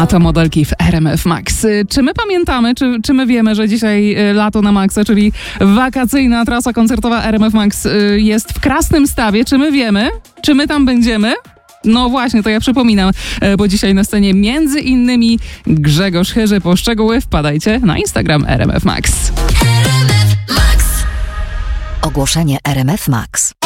A to modelki w RMF Max. Czy my pamiętamy, czy my wiemy, że dzisiaj lato na Maxa, czyli wakacyjna trasa koncertowa RMF Max jest w Krasnymstawie? Czy my wiemy? Czy my tam będziemy? No właśnie, to ja przypominam, bo dzisiaj na scenie między innymi Grzegorz Chyży. Po szczegóły wpadajcie na Instagram RMF Max. Ogłoszenie RMF Max.